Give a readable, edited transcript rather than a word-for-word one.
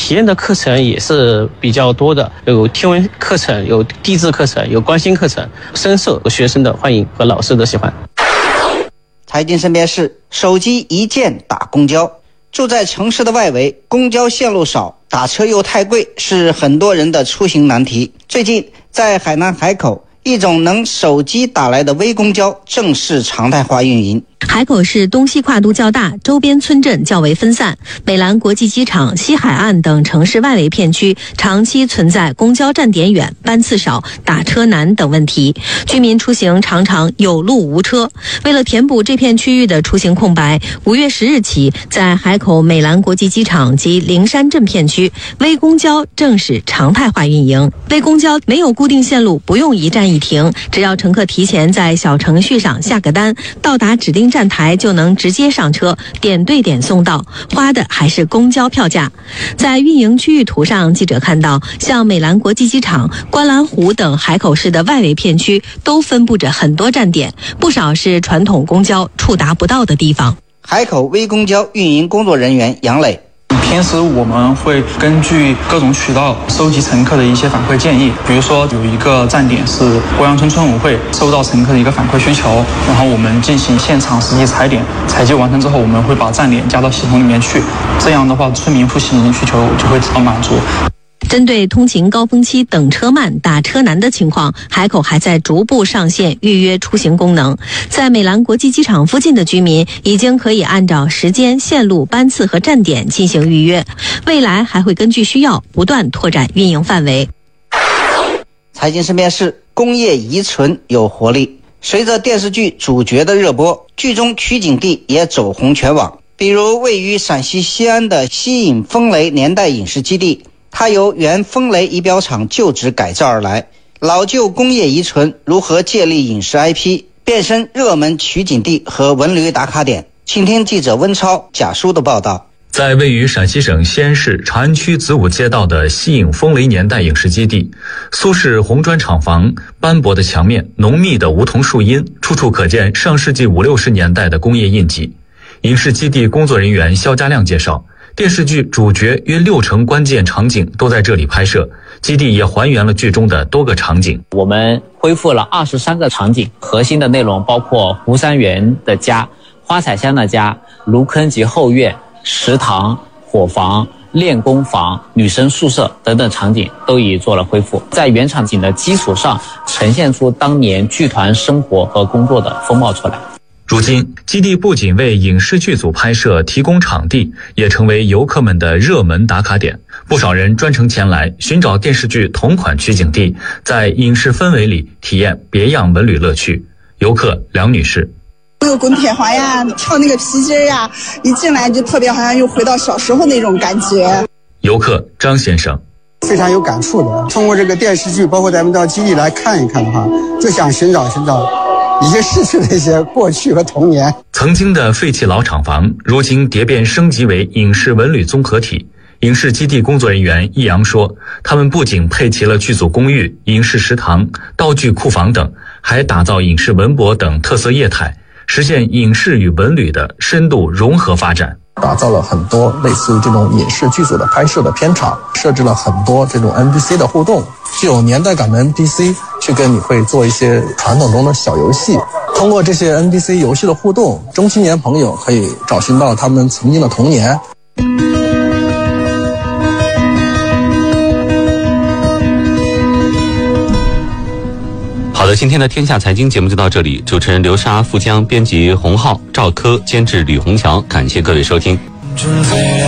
体验的课程也是比较多的，有天文课程，有地质课程，有观星课程，深受学生的欢迎和老师的喜欢。 财经身边事，手机一键打公交。住在城市的外围，公交线路少，打车又太贵，是很多人的出行难题。最近在海南海口，一种能手机打来的微公交正式常态化运营。 海口市东西跨度较大，周边村镇较为分散，美兰国际机场、西海岸等城市外围片区长期存在公交站点远、班次少、打车难等问题，居民出行常常有路无车。为了填补这片区域的出行空白，5月10日起，在海口美兰国际机场及灵山镇片区，微公交正式常态化运营。微公交没有固定线路，不用一站一停，只要乘客提前在小程序上下个单，到达指定站台就能直接上车，点对点送到，花的还是公交票价。在运营区域图上，记者看到，像美兰国际机场、观澜湖等海口市的外围片区都分布着很多站点，不少是传统公交触达不到的地方。 海口微公交运营工作人员杨磊。 平时我们会根据各种渠道收集乘客的一些反馈建议，比如说有一个站点是鄱阳村村委会收到乘客的一个反馈需求，然后我们进行现场实际踩点，采集完成之后，我们会把站点加到系统里面去，这样的话村民出行需求就会得到满足。 针对通勤高峰期等车慢、打车难的情况，海口还在逐步上线预约出行功能。在美兰国际机场附近的居民已经可以按照时间、线路、班次和站点进行预约，未来还会根据需要不断拓展运营范围。 财经身边事，工业遗存有活力。随着电视剧主角的热播，剧中取景地也走红全网，比如位于陕西西安的西影风雷年代影视基地，它由原风雷仪表厂旧址改造而来，老旧工业遗存如何借力影视 IP， 变身热门取景地和文旅打卡点。请听记者温超、贾叔的报道。 在位于陕西省西安市长安区子午街道的西影风雷年代影视基地，苏式红砖厂房，斑驳的墙面，浓密的梧桐树荫，处处可见上世纪50、60年代的工业印记。影视基地工作人员肖家亮介绍，电视剧主角约60%关键场景都在这里拍摄，基地也还原了剧中的多个场景。 我们恢复了23个场景，核心的内容包括湖山园的家、花彩香的家、芦坑及后院、食堂、伙房、练功房、女生宿舍等等场景都已做了恢复，在原场景的基础上呈现出当年剧团生活和工作的风貌出来。 如今，基地不仅为影视剧组拍摄提供场地，也成为游客们的热门打卡点。不少人专程前来寻找电视剧同款取景地，在影视氛围里体验别样文旅乐趣。游客梁女士。 那个滚铁环呀，跳那个皮筋呀，一进来就特别好像又回到小时候那种感觉。 游客张先生。 非常有感触的，通过这个电视剧，包括咱们到基地来看一看的话，就想寻找已经逝去的一些过去和童年。 曾经的废弃老厂房，如今蝶变升级为影视文旅综合体。影视基地工作人员易阳说，他们不仅配齐了剧组公寓、影视食堂、道具库房等，还打造影视文博等特色业态，实现影视与文旅的深度融合发展。 打造了很多类似于这种影视剧组的拍摄的片场，设置了很多这种 NPC 的互动，具有年代感的 NPC 去跟你会做一些传统中的小游戏。通过这些 NPC 游戏的互动，中青年朋友可以找寻到他们曾经的童年。 好的，今天的天下财经节目就到这里，主持人刘莎、富江，编辑洪浩、赵科，监制吕红桥，感谢各位收听。